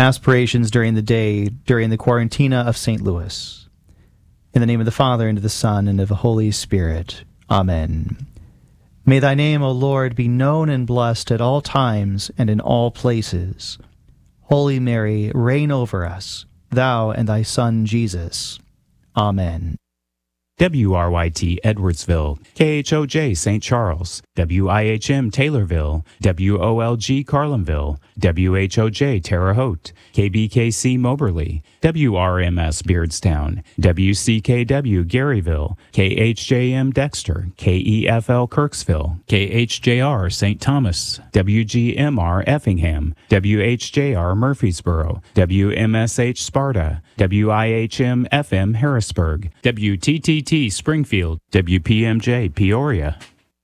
aspirations during the day, during the Quarantina of St. Louis. In the name of the Father, and of the Son, and of the Holy Spirit. Amen. May thy name, O Lord, be known and blessed at all times and in all places. Holy Mary, reign over us, thou and thy Son Jesus. Amen. WRYT Edwardsville, KHOJ St. Charles, WIHM Taylorville, WOLG Carlinville, WHOJ Terre Haute, KBKC Moberly, WRMS Beardstown, WCKW Garyville, KHJM Dexter, KEFL Kirksville, KHJR St. Thomas, WGMR Effingham, WHJR Murfreesboro, WMSH Sparta, WIHM FM Harrisburg, WTTT Springfield, WPMJ Peoria.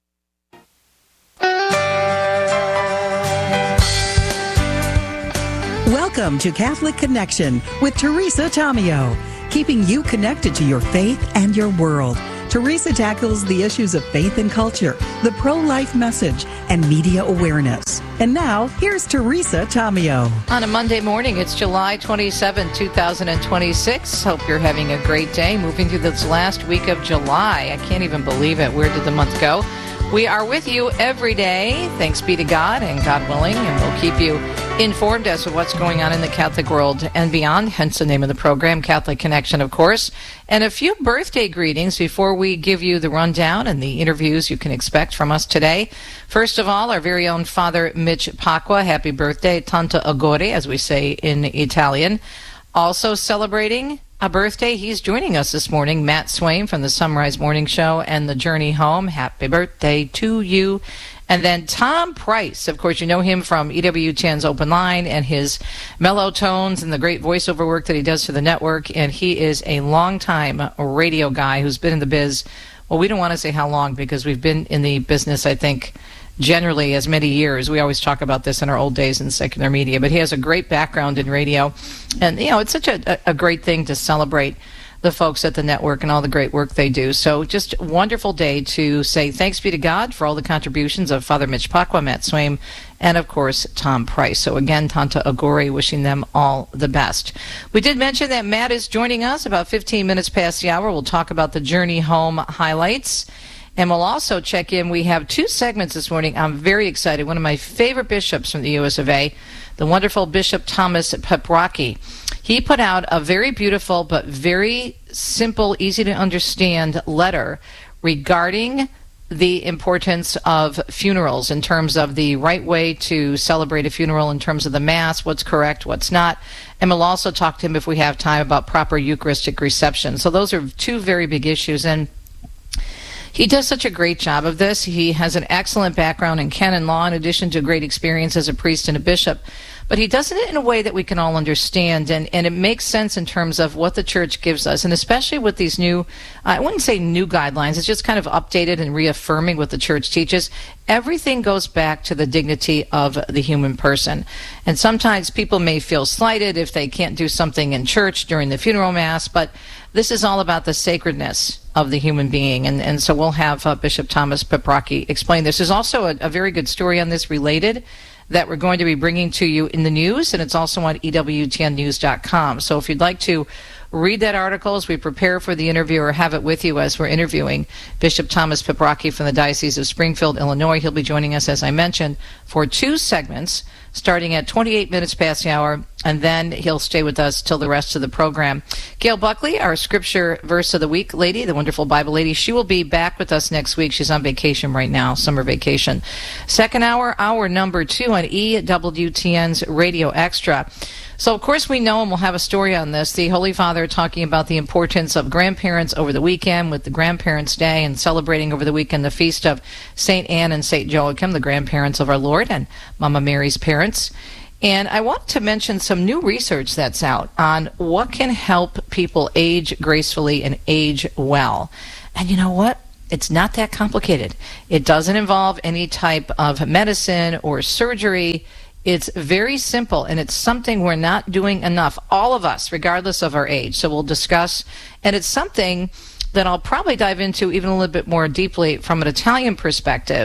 Welcome to Catholic Connection with Teresa Tomeo, keeping you connected to your faith and your world. Teresa tackles the issues of faith and culture, the pro-life message, and media awareness. And now, here's Teresa Tomeo. On a Monday morning, it's July 27, 2026. Hope you're having a great day. Moving through this last week of July. I can't even believe it. Where did the month go? We are with you every day. Thanks be to God, and God willing, and we'll keep you informed as to what's going on in the Catholic world and beyond, hence the name of the program, Catholic Connection, of course. And a few birthday greetings before we give you the rundown and the interviews you can expect from us today. First of all, our very own Father Mitch Pacwa, happy birthday, Tanto Auguri, as we say in Italian. Also celebrating a birthday, he's joining us this morning, Matt Swaim from the Sunrise Morning Show and The Journey Home. Happy birthday to you. And then Tom Price, of course, you know him from EWTN's Open Line and his mellow tones and the great voiceover work that he does for the network. And he is a longtime radio guy who's been in the biz. Well, we don't want to say how long because we've been in the business, I think, generally as many years. We always talk about this in our old days in secular media. But he has a great background in radio. And, you know, it's such a great thing to celebrate the folks at the network and all the great work they do. So just a wonderful day to say thanks be to God for all the contributions of Father Mitch Pacwa, Matt Swaim, and of course Tom Price. So again, Tanto Auguri, wishing them all the best. We did mention that Matt is joining us about 15 minutes past the hour. We'll talk about the Journey Home highlights. And we'll also check in. We have two segments this morning. I'm very excited. One of my favorite bishops from the US of A, the wonderful Bishop Thomas Peprocki. He put out a very beautiful but very simple, easy to understand letter regarding the importance of funerals in terms of the right way to celebrate a funeral in terms of the Mass, what's correct, what's not. And we'll also talk to him, if we have time, about proper Eucharistic reception. So those are two very big issues. And he does such a great job of this. He has an excellent background in canon law in addition to great experience as a priest and a bishop. But he does it in a way that we can all understand, and it makes sense in terms of what the church gives us, and especially with these new, I wouldn't say new guidelines, it's just kind of updated and reaffirming what the church teaches. Everything goes back to the dignity of the human person. And sometimes people may feel slighted if they can't do something in church during the funeral mass, but this is all about the sacredness of the human being. And so we'll have Bishop Thomas Peprocki explain this. There's also a very good story on this related that we're going to be bringing to you in the news, and it's also on EWTNnews.com. So if you'd like to read that article as we prepare for the interview, or have it with you as we're interviewing Bishop Thomas Peprocki from the Diocese of Springfield, Illinois. He'll be joining us, as I mentioned, for two segments, starting at 28 minutes past the hour, and then he'll stay with us till the rest of the program. Gail Buckley, our scripture verse of the week lady, the wonderful Bible lady, she will be back with us next week. She's on vacation right now, summer vacation. Second hour, hour number 2 on EWTN's Radio Extra. So, of course, we know, and we'll have a story on this, the Holy Father talking about the importance of grandparents over the weekend with the Grandparents' Day, and celebrating over the weekend the feast of St. Anne and St. Joachim, the grandparents of our Lord, and Mama Mary's parents. And I want to mention some new research that's out on what can help people age gracefully and age well. And you know what? It's not that complicated. It doesn't involve any type of medicine or surgery. It's very simple, and it's something we're not doing enough, all of us, regardless of our age. So we'll discuss, and it's something that I'll probably dive into even a little bit more deeply from an Italian perspective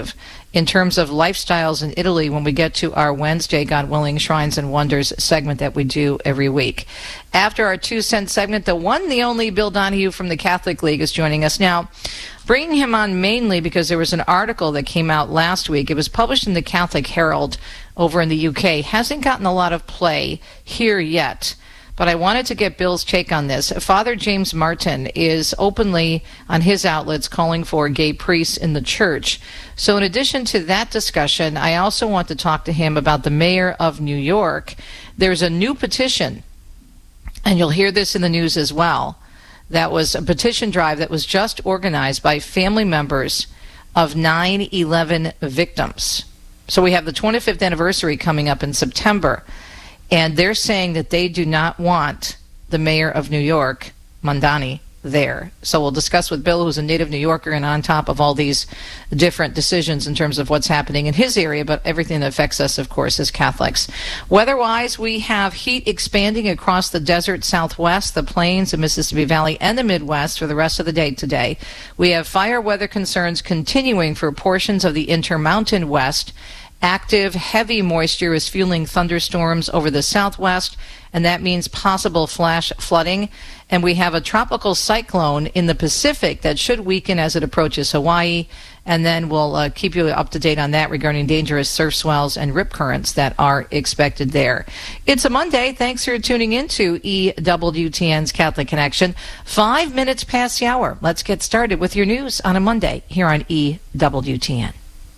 in terms of lifestyles in Italy when we get to our Wednesday, God willing, Shrines and Wonders segment that we do every week. After our 2 cent segment, the one, the only Bill Donahue from the Catholic League is joining us now. Bringing him on mainly because there was an article that came out last week. It was published in the Catholic Herald over in the UK. Hasn't gotten a lot of play here yet, but I wanted to get Bill's take on this. Father James Martin is openly on his outlets calling for gay priests in the church. So in addition to that discussion, I also want to talk to him about the mayor of New York. There's a new petition, and you'll hear this in the news as well. That was a petition drive that was just organized by family members of 9/11 victims. So we have the 25th anniversary coming up in September, and they're saying that they do not want the mayor of New York, Mamdani, there. So we'll discuss with Bill, who's a native New Yorker and on top of all these different decisions in terms of what's happening in his area, but everything that affects us, of course, as Catholics. Weather-wise, we have heat expanding across the desert Southwest, the plains, the Mississippi Valley, and the Midwest for the rest of the day today. We have fire weather concerns continuing for portions of the Intermountain West. Active, heavy moisture is fueling thunderstorms over the Southwest, and that means possible flash flooding. And we have a tropical cyclone in the Pacific that should weaken as it approaches Hawaii. And then we'll keep you up to date on that regarding dangerous surf swells and rip currents that are expected there. It's a Monday. Thanks for tuning in to EWTN's Catholic Connection. 5 minutes past the hour. Let's get started with your news on a Monday here on EWTN.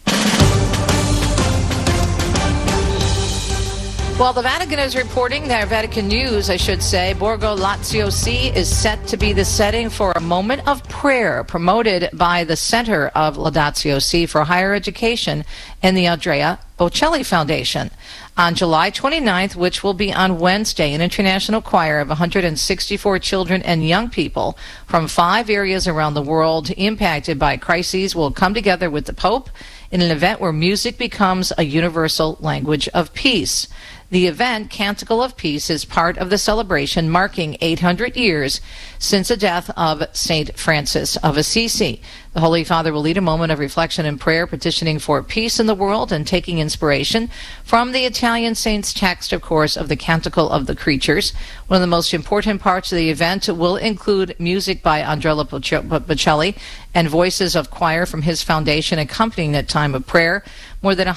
Well, the Vatican is reporting, their Vatican News, I should say, Borgo Lazio C is set to be the setting for a moment of prayer promoted by the Center of Laudatio Si for Higher Education and the Andrea Bocelli Foundation. On July 29th, which will be on Wednesday, an international choir of 164 children and young people from 5 areas around the world impacted by crises will come together with the Pope in an event where music becomes a universal language of peace. The event, Canticle of Peace, is part of the celebration marking 800 years since the death of St. Francis of Assisi. The Holy Father will lead a moment of reflection and prayer, petitioning for peace in the world and taking inspiration from the Italian saint's text, of course, of the Canticle of the Creatures. One of the most important parts of the event will include music by Andrea Bocelli and voices of choir from his foundation accompanying that time of prayer. More than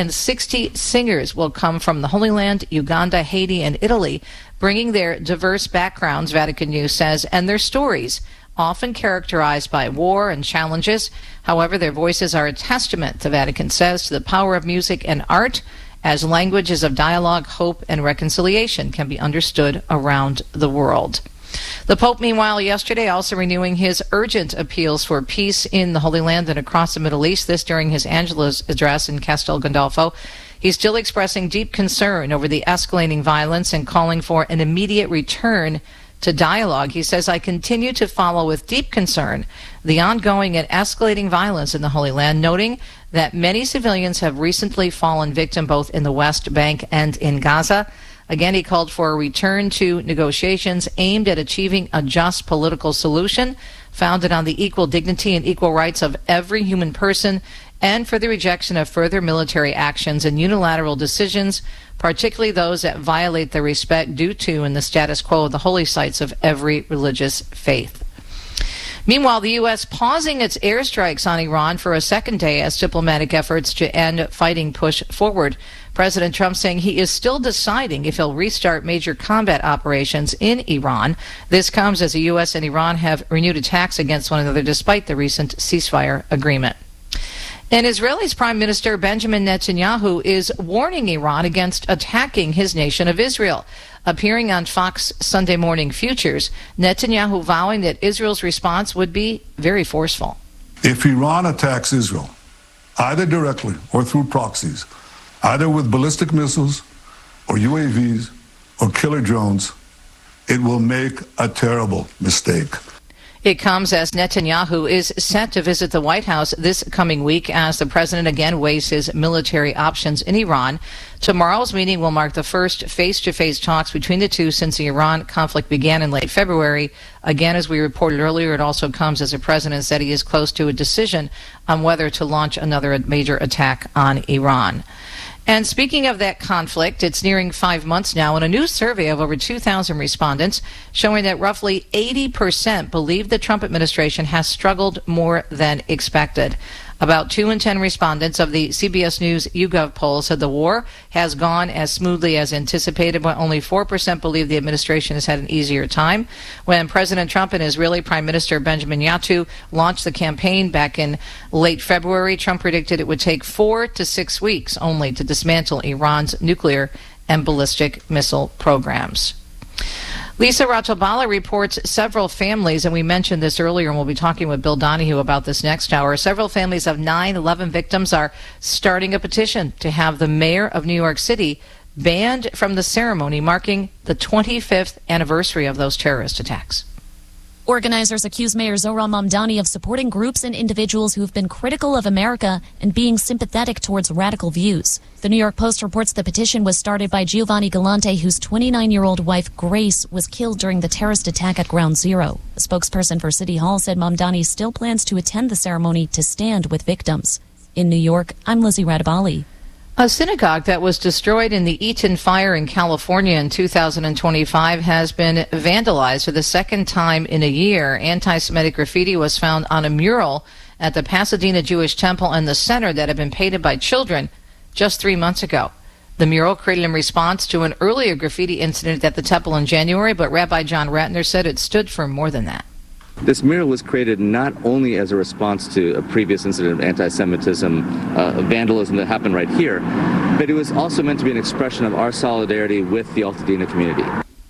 160 singers will come from the Holy Land, Uganda, Haiti, and Italy, bringing their diverse backgrounds, Vatican News says, and their stories, often characterized by war and challenges. However, their voices are a testament, the Vatican says, to the power of music and art as languages of dialogue, hope, and reconciliation can be understood around the world. The Pope, meanwhile, yesterday also renewing his urgent appeals for peace in the Holy Land and across the Middle East, this during his Angelus address in Castel Gandolfo. He's still expressing deep concern over the escalating violence and calling for an immediate return to dialogue. He says, I continue to follow with deep concern the ongoing and escalating violence in the Holy Land, noting that many civilians have recently fallen victim both in the West Bank and in Gaza. Again, he called for a return to negotiations aimed at achieving a just political solution founded on the equal dignity and equal rights of every human person, and for the rejection of further military actions and unilateral decisions, particularly those that violate the respect due to and the status quo of the holy sites of every religious faith. Meanwhile, the U.S. pausing its airstrikes on Iran for a second day as diplomatic efforts to end fighting push forward. President Trump saying he is still deciding if he'll restart major combat operations in Iran. This comes as the U.S. and Iran have renewed attacks against one another despite the recent ceasefire agreement. And Israel's Prime Minister Benjamin Netanyahu is warning Iran against attacking his nation of Israel. Appearing on Fox Sunday Morning Futures, Netanyahu vowing that Israel's response would be very forceful. If Iran attacks Israel, either directly or through proxies, either with ballistic missiles or UAVs or killer drones, it will make a terrible mistake. It comes as Netanyahu is set to visit the White House this coming week as the president again weighs his military options in Iran. Tomorrow's meeting will mark the first face-to-face talks between the two since the Iran conflict began in late February. Again, as we reported earlier, it also comes as the president said he is close to a decision on whether to launch another major attack on Iran. And speaking of that conflict, it's nearing 5 months now, and a new survey of over 2,000 respondents showing that roughly 80% believe the Trump administration has struggled more than expected. About 2 in 10 respondents of the CBS News YouGov poll said the war has gone as smoothly as anticipated, but only 4% believe the administration has had an easier time. When President Trump and Israeli Prime Minister Benjamin Netanyahu launched the campaign back in late February, Trump predicted it would take 4 to 6 weeks only to dismantle Iran's nuclear and ballistic missile programs. Lisa Ratobala reports several families, and we mentioned this earlier, and we'll be talking with Bill Donahue about this next hour. Several families of 9/11 victims are starting a petition to have the mayor of New York City banned from the ceremony marking the 25th anniversary of those terrorist attacks. Organizers accuse Mayor Zohran Mamdani of supporting groups and individuals who have been critical of America and being sympathetic towards radical views. The New York Post reports the petition was started by Giovanni Galante, whose 29-year-old wife, Grace, was killed during the terrorist attack at Ground Zero. A spokesperson for City Hall said Mamdani still plans to attend the ceremony to stand with victims. In New York, I'm Lizzie Radabali. A synagogue that was destroyed in the Eaton fire in California in 2025 has been vandalized for the second time in a year. Anti-Semitic graffiti was found on a mural at the Pasadena Jewish Temple in the center that had been painted by children just 3 months ago. The mural created in response to an earlier graffiti incident at the temple in January, but Rabbi John Ratner said it stood for more than that. This mural was created not only as a response to a previous incident of anti-Semitism, vandalism that happened right here, but it was also meant to be an expression of our solidarity with the Altadena community.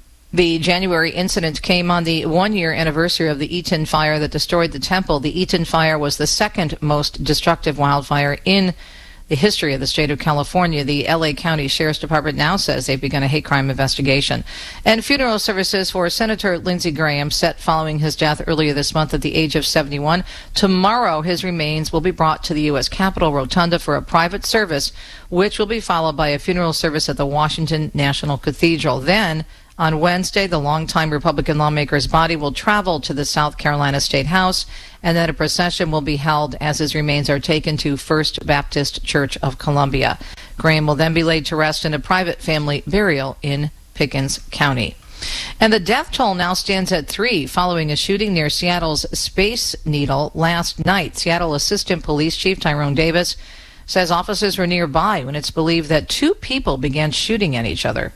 The January incident came on the one-year anniversary of the Eaton fire that destroyed the temple. The Eaton fire was the second most destructive wildfire in the history of the state of California. The L.A. County Sheriff's Department now says they've begun a hate crime investigation. And funeral services for Senator Lindsey Graham set following his death earlier this month at the age of 71. Tomorrow, his remains will be brought to the U.S. Capitol Rotunda for a private service, which will be followed by a funeral service at the Washington National Cathedral. Then, on Wednesday, the longtime Republican lawmaker's body will travel to the South Carolina State House, and then a procession will be held as his remains are taken to First Baptist Church of Columbia. Graham will then be laid to rest in a private family burial in Pickens County. And the death toll now stands at 3 following a shooting near Seattle's Space Needle last night. Seattle Assistant Police Chief Tyrone Davis says officers were nearby when it's believed that 2 people began shooting at each other.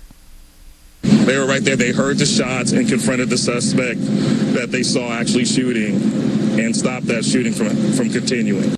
They were right there. They heard the shots and confronted the suspect that they saw actually shooting and stopped that shooting from continuing.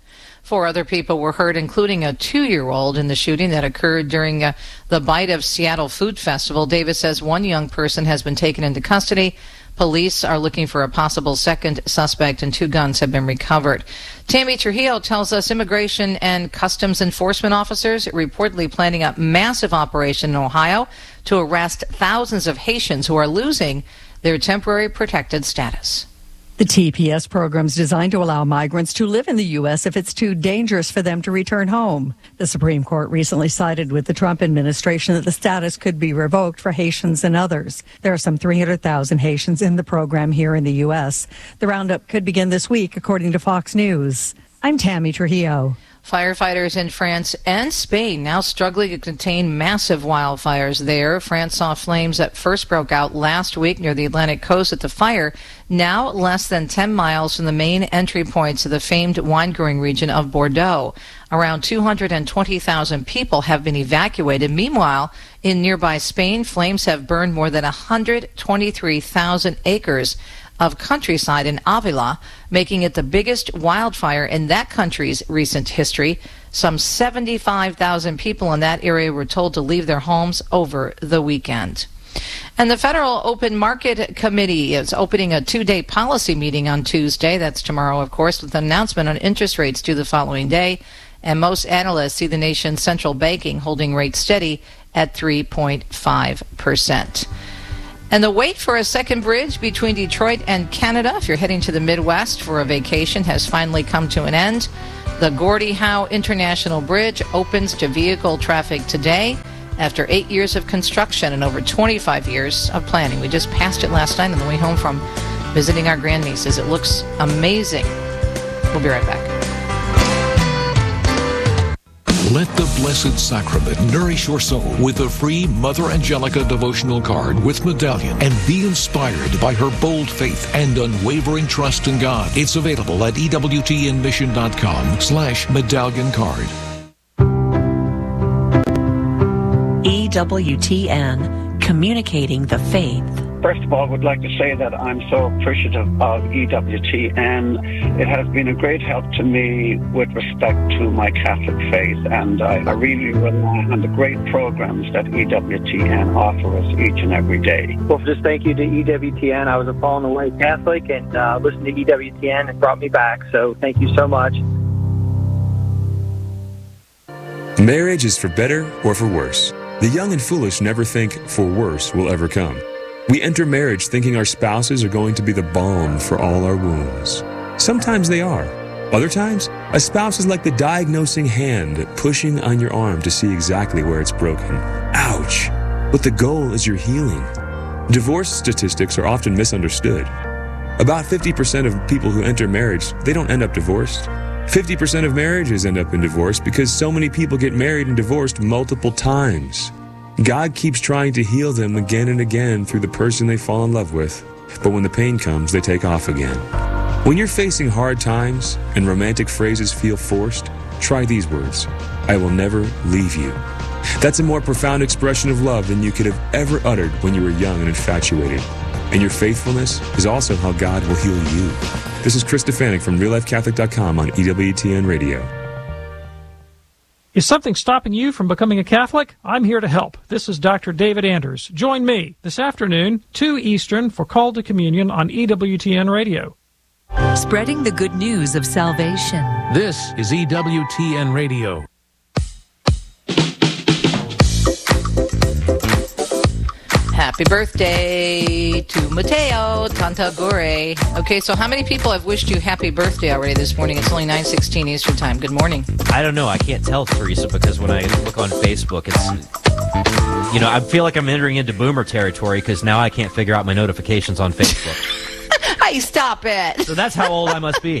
4 other people were hurt, including a 2-year-old in the shooting that occurred during the Bite of Seattle Food Festival. Davis says 1 young person has been taken into custody. Police are looking for a possible second suspect, and 2 guns have been recovered. Tammy Trujillo tells us Immigration and Customs Enforcement officers reportedly planning a massive operation in Ohio to arrest thousands of Haitians who are losing their temporary protected status. The TPS program is designed to allow migrants to live in the U.S. if it's too dangerous for them to return home. The Supreme Court recently sided with the Trump administration that the status could be revoked for Haitians and others. There are some 300,000 Haitians in the program here in the U.S. The roundup could begin this week, according to Fox News. I'm Tammy Trujillo. Firefighters in France and Spain now struggling to contain massive wildfires there. France saw flames that first broke out last week near the Atlantic coast at the fire, now less than 10 miles from the main entry points of the famed wine-growing region of Bordeaux. Around 220,000 people have been evacuated. Meanwhile, in nearby Spain, flames have burned more than 123,000 acres of countryside in Avila, making it the biggest wildfire in that country's recent history. Some 75,000 people in that area were told to leave their homes over the weekend. And the Federal Open Market Committee is opening a 2-day policy meeting on Tuesday. That's tomorrow, of course, with an announcement on interest rates due the following day. And most analysts see the nation's central banking holding rates steady at 3.5%. And the wait for a second bridge between Detroit and Canada, if you're heading to the Midwest for a vacation, has finally come to an end. The Gordie Howe International Bridge opens to vehicle traffic today after 8 years of construction and over 25 years of planning. We just passed it last night on the way home from visiting our grandnieces. It looks amazing. We'll be right back. Let the Blessed Sacrament nourish your soul with the free Mother Angelica devotional card with medallion, and be inspired by her bold faith and unwavering trust in God. It's available at EWTNmission.com/medallion card. EWTN, communicating the faith. First of all, I would like to say that I'm so appreciative of EWTN. It has been a great help to me with respect to my Catholic faith, and I really rely on the great programs that EWTN offer us each and every day. Well, just thank you to EWTN. I was a fallen away Catholic, and listened to EWTN and brought me back, so thank you so much. Marriage is for better or for worse. The young and foolish never think for worse will ever come. We enter marriage thinking our spouses are going to be the balm for all our wounds. Sometimes they are. Other times, a spouse is like the diagnosing hand pushing on your arm to see exactly where it's broken. Ouch! But the goal is your healing. Divorce statistics are often misunderstood. About 50% of people who enter marriage, they don't end up divorced. 50% of marriages end up in divorce because so many people get married and divorced multiple times. God keeps trying to heal them again and again through the person they fall in love with, but when the pain comes, they take off again. When you're facing hard times and romantic phrases feel forced, try these words: I will never leave you. That's a more profound expression of love than you could have ever uttered when you were young and infatuated. And your faithfulness is also how God will heal you. This is Chris Stefanik from RealLifeCatholic.com on EWTN Radio. Is something stopping you from becoming a Catholic? I'm here to help. This is Dr. David Anders. Join me this afternoon, 2 Eastern, for Call to Communion on EWTN Radio. Spreading the good news of salvation. This is EWTN Radio. Happy birthday to Mateo Tantagore. Okay, so how many people have wished you happy birthday already this morning? It's only 9:16 Eastern Time. Good morning. I don't know. I can't tell, Teresa, because when I look on Facebook, it's, I feel like I'm entering into boomer territory because now I can't figure out my notifications on Facebook. Hey, stop it. So that's how old I must be.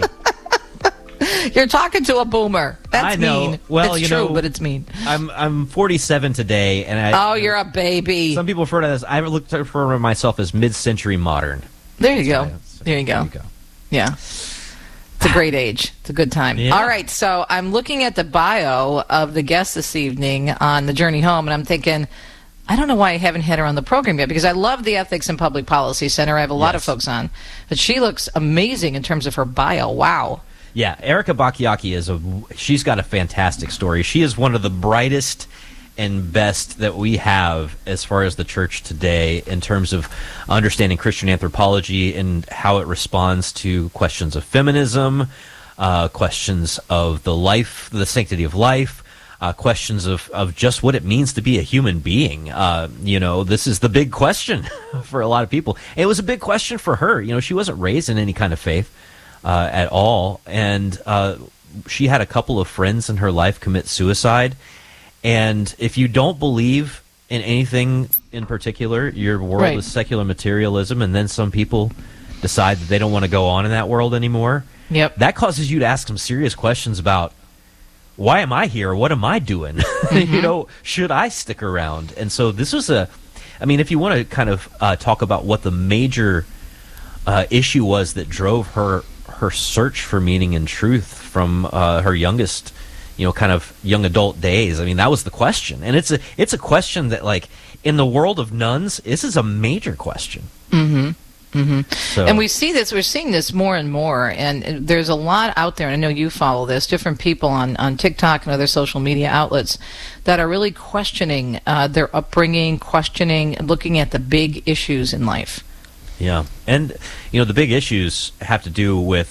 You're talking to a boomer. That's I know. mean. Well, it's true, but it's mean. I'm 47 today, and you're a baby. Some people refer to this. I refer to myself as mid-century modern. There you go. There you go. Yeah. It's a great age. It's a good time. Yeah. All right, so I'm looking at the bio of the guest this evening on the journey home, and I'm thinking, I don't know why I haven't had her on the program yet, because I love the Ethics and Public Policy Center. I have a lot of folks on, but she looks amazing in terms of her bio. Wow. Yeah, Erica Bachiochi she's got a fantastic story. She is one of the brightest and best that we have as far as the church today in terms of understanding Christian anthropology and how it responds to questions of feminism, questions of the sanctity of life, questions of just what it means to be a human being. This is the big question for a lot of people. And it was a big question for her. She wasn't raised in any kind of faith at all, and she had a couple of friends in her life commit suicide. And if you don't believe in anything in particular, your world is secular materialism, and then some people decide that they don't want to go on in that world anymore. Yep. That causes you to ask some serious questions about, why am I here? What am I doing? Mm-hmm. Should I stick around? And so this was if you want to kind of talk about what the major issue was that drove her search for meaning and truth from her youngest, kind of young adult days. That was the question. And it's a question that, like, in the world of nuns, this is a major question. Mm-hmm. Mm-hmm. So, and we're seeing this more and more, and there's a lot out there, and I know you follow this, different people on TikTok and other social media outlets that are really questioning their upbringing, looking at the big issues in life. Yeah, and the big issues have to do with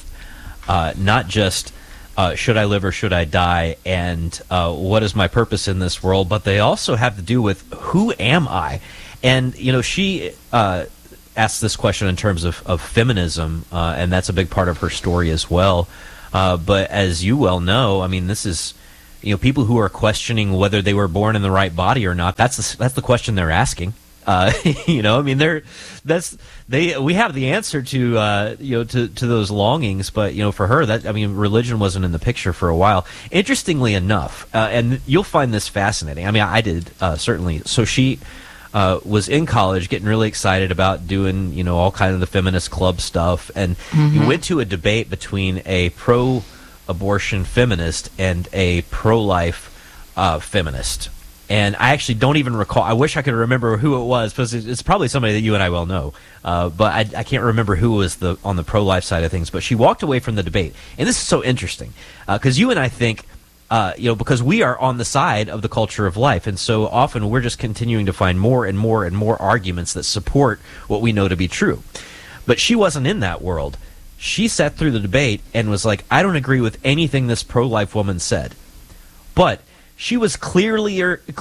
not just should I live or should I die, and what is my purpose in this world, but they also have to do with who am I. And she asks this question in terms of feminism, and that's a big part of her story as well. But as you well know, I mean, this is, people who are questioning whether they were born in the right body or not. That's the question they're asking. We have the answer to those longings, but for her, religion wasn't in the picture for a while. Interestingly enough, and you'll find this fascinating. I mean, I did certainly. So she was in college, getting really excited about doing all kind of the feminist club stuff, and you went to a debate between a pro-abortion feminist and a pro-life feminist. And I actually don't even recall. I wish I could remember who it was, because it's probably somebody that you and I well know. But I can't remember who was on the pro-life side of things. But she walked away from the debate. And this is so interesting, because you and I think, because we are on the side of the culture of life. And so often we're just continuing to find more and more and more arguments that support what we know to be true. But she wasn't in that world. She sat through the debate and was like, I don't agree with anything this pro-life woman said. But she was clearly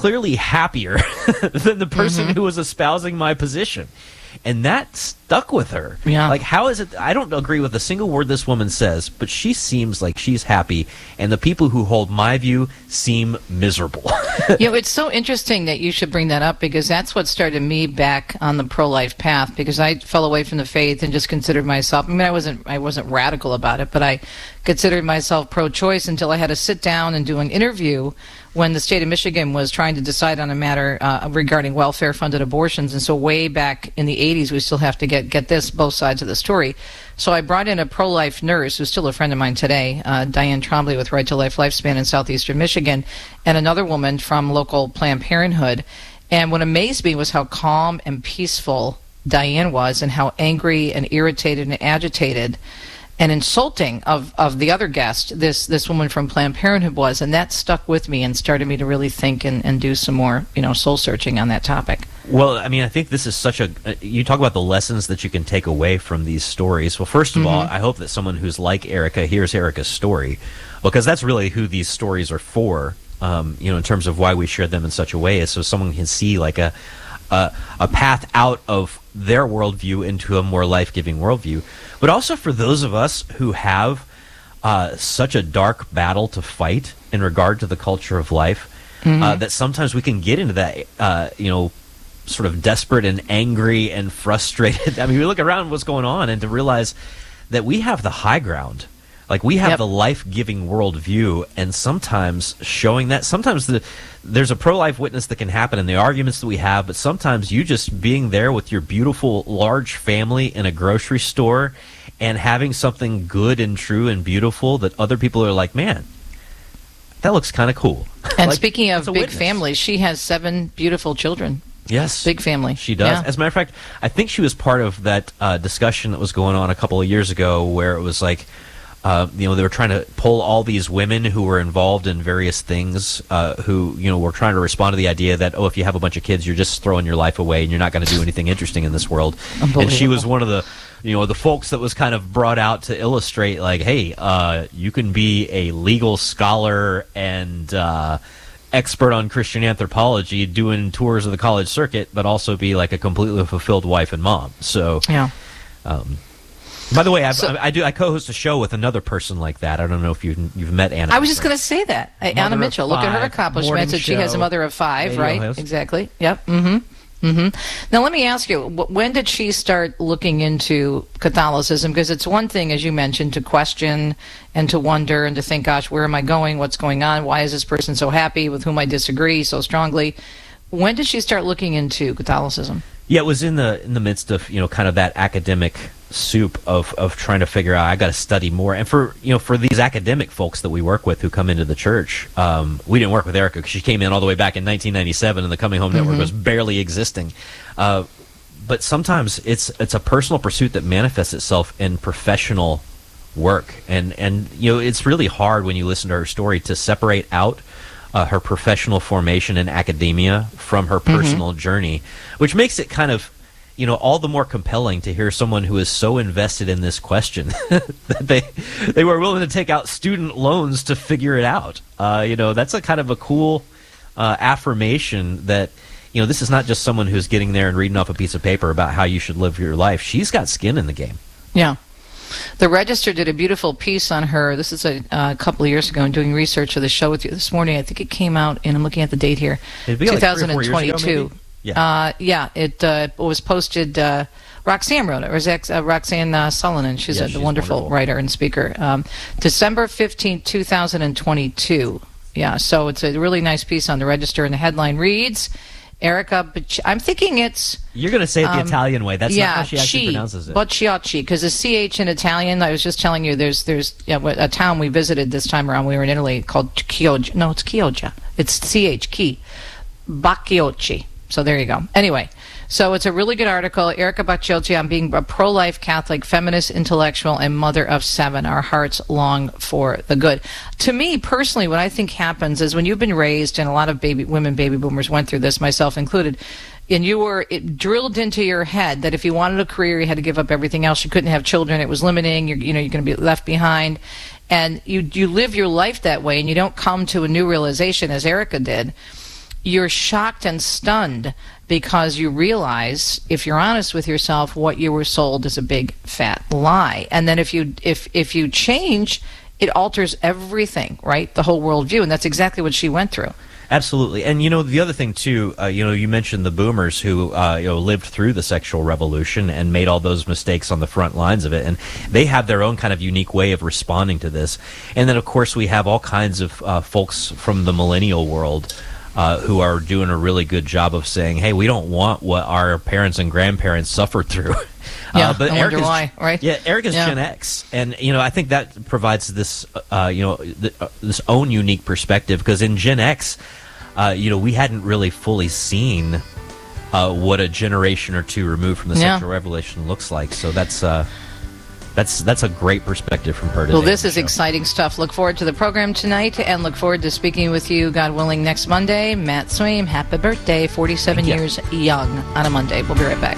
happier than the person who was espousing my position. And that stuck with her. Yeah. Like, how is it? I don't agree with a single word this woman says, but she seems like she's happy, and the people who hold my view seem miserable. It's so interesting that you should bring that up, because that's what started me back on the pro-life path, because I fell away from the faith and just considered myself, I wasn't radical about it, but I considered myself pro-choice until I had to sit down and do an interview when the state of Michigan was trying to decide on a matter regarding welfare-funded abortions. And so way back in the 80s, we still have to get this, both sides of the story. So I brought in a pro-life nurse, who's still a friend of mine today, Diane Trombley with Right to Life Lifespan in southeastern Michigan, and another woman from local Planned Parenthood. And what amazed me was how calm and peaceful Diane was, and how angry and irritated and agitated and insulting of the other guest, this woman from Planned Parenthood was. And that stuck with me and started me to really think and do some more soul searching on that topic. Well, I mean, I think this is such you talk about the lessons that you can take away from these stories. Well, first of all, I hope that someone who's like Erica hears Erica's story, because that's really who these stories are for, in terms of why we share them in such a way, is so someone can see like a path out of their worldview into a more life-giving worldview. But also for those of us who have such a dark battle to fight in regard to the culture of life, that sometimes we can get into that, sort of desperate and angry and frustrated. I mean, we look around what's going on, and to realize that we have the high ground. Like, we have the life-giving worldview, and sometimes showing that, sometimes there's a pro-life witness that can happen in the arguments that we have, but sometimes you just being there with your beautiful, large family in a grocery store and having something good and true and beautiful that other people are like, man, that looks kind of cool. And speaking of big families, she has 7 beautiful children. Yes. Big family. She does. Yeah. As a matter of fact, I think she was part of that discussion that was going on a couple of years ago, where it was like, they were trying to pull all these women who were involved in various things, who, were trying to respond to the idea that, if you have a bunch of kids, you're just throwing your life away and you're not going to do anything interesting in this world. And she was one of the, the folks that was kind of brought out to illustrate, like, hey, you can be a legal scholar and expert on Christian anthropology doing tours of the college circuit, but also be like a completely fulfilled wife and mom. So, yeah. By the way, I co-host a show with another person like that. I don't know if you've met Anna. I was just going to say that. Anna Mitchell. Look at her accomplishments. And she has a mother of 5, right? Host. Exactly. Yep. Now, let me ask you, when did she start looking into Catholicism? Because it's one thing, as you mentioned, to question and to wonder and to think, gosh, where am I going? What's going on? Why is this person so happy with whom I disagree so strongly? When did she start looking into Catholicism? Yeah, it was in the midst of kind of that academic soup of trying to figure out, I got to study more. And for these academic folks that we work with who come into the church, we didn't work with Erica because she came in all the way back in 1997 and the Coming Home Network was barely existing. But sometimes it's a personal pursuit that manifests itself in professional work, and it's really hard when you listen to her story to separate out her professional formation in academia from her personal journey, which makes it kind of, all the more compelling to hear someone who is so invested in this question that they were willing to take out student loans to figure it out. That's a kind of a cool affirmation that this is not just someone who's getting there and reading off a piece of paper about how you should live your life. She's got skin in the game. Yeah. The Register did a beautiful piece on her. This is a couple of years ago, and doing research for the show with you this morning. I think it came out, and I'm looking at the date here, It'd be like 2022. 3 or 4 years ago, maybe? It was posted. Roxanne wrote it, or Roxanne Sullivan. She's a wonderful writer and speaker. December 15th, 2022. Yeah, so it's a really nice piece on the Register, and the headline reads, Erica, I'm thinking it's... You're going to say it the Italian way. That's not how she actually pronounces it. Bocciocchi, because the CH in Italian, I was just telling you, there's a town we visited this time around. We were in Italy called Chioggia. No, it's Chioggia. It's CH, Chi. Bacciocchi. So there you go. Anyway, so it's a really good article. Erica Bacciocchi on being a pro-life Catholic, feminist, intellectual, and mother of 7. Our hearts long for the good. To me, personally, what I think happens is when you've been raised, and a lot of baby boomers went through this, myself included, and it drilled into your head that if you wanted a career, you had to give up everything else. You couldn't have children. It was limiting. You're going to be left behind. And you live your life that way, and you don't come to a new realization, as Erica did. You're shocked and stunned because you realize, if you're honest with yourself, what you were sold is a big fat lie. And then if you change, it alters everything, right? The whole worldview, and that's exactly what she went through. Absolutely. And, the other thing, too, you mentioned the boomers who, lived through the sexual revolution and made all those mistakes on the front lines of it. And they have their own kind of unique way of responding to this. And then, of course, we have all kinds of folks from the millennial world who are doing a really good job of saying, hey, we don't want what our parents and grandparents suffered through. But I wonder why, right? Yeah, Erica's Gen X. And, I think that provides this, this own unique perspective, because in Gen X, we hadn't really fully seen what a generation or two removed from the sexual revolution looks like. So that's a great perspective from her today. Well, this is exciting stuff. Look forward to the program tonight, and look forward to speaking with you, God willing, next Monday. Matt Swaim, happy birthday, 47 years young on a Monday. We'll be right back.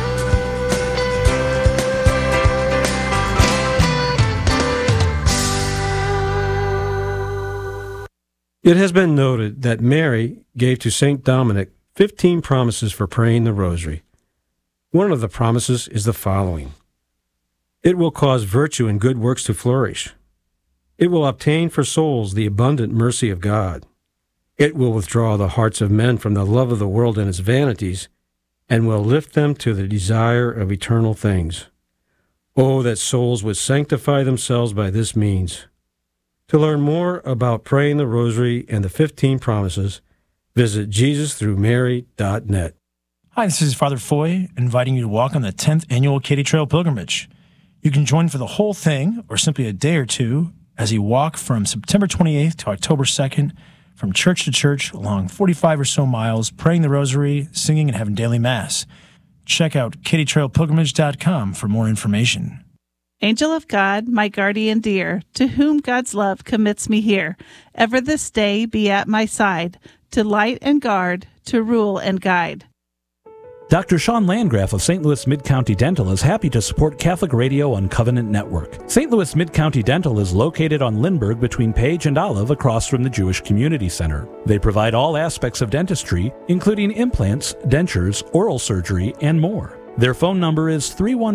It has been noted that Mary gave to St. Dominic 15 promises for praying the rosary. One of the promises is the following. It will cause virtue and good works to flourish. It will obtain for souls the abundant mercy of God. It will withdraw the hearts of men from the love of the world and its vanities, and will lift them to the desire of eternal things. Oh, that souls would sanctify themselves by this means. To learn more about praying the rosary and the 15 promises, visit JesusThroughMary.net. Hi, this is Father Foy, inviting you to walk on the 10th annual Katy Trail Pilgrimage. You can join for the whole thing, or simply a day or two, as you walk from September 28th to October 2nd, from church to church along 45 or so miles, praying the rosary, singing, and having daily mass. Check out KatyTrailPilgrimage.com for more information. Angel of God, my guardian dear, to whom God's love commits me here, ever this day be at my side, to light and guard, to rule and guide. Dr. Sean Landgraf of St. Louis Mid-County Dental is happy to support Catholic Radio on Covenant Network. St. Louis Mid-County Dental is located on Lindbergh between Page and Olive across from the Jewish Community Center. They provide all aspects of dentistry, including implants, dentures, oral surgery, and more. Their phone number is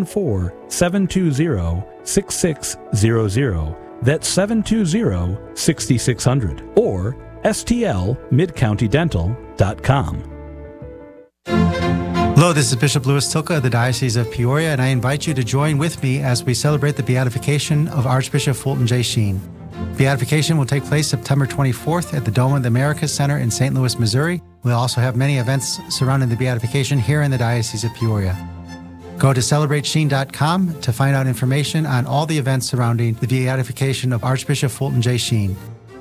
314-720-6600. That's 720-6600. Or stlmidcountydental.com. Hello, this is Bishop Louis Tilka of the Diocese of Peoria, and I invite you to join with me as we celebrate the beatification of Archbishop Fulton J. Sheen. Beatification will take place September 24th at the Dome of the Americas Center in St. Louis, Missouri. We'll also have many events surrounding the beatification here in the Diocese of Peoria. Go to CelebrateSheen.com to find out information on all the events surrounding the beatification of Archbishop Fulton J. Sheen.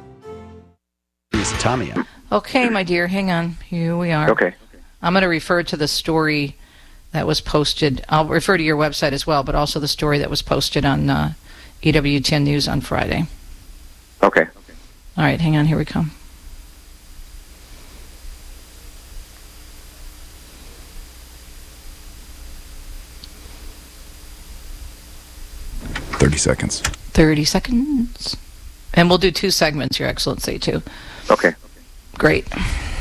Tamia. Okay, my dear, hang on. Here we are. Okay. I'm going to refer to the story that was posted. I'll refer to your website as well, but also the story that was posted on EWTN News on Friday. Okay. All right, hang on. Here we come. Seconds. 30 seconds. And we'll do 2 segments, Your Excellency, too. Okay. Great.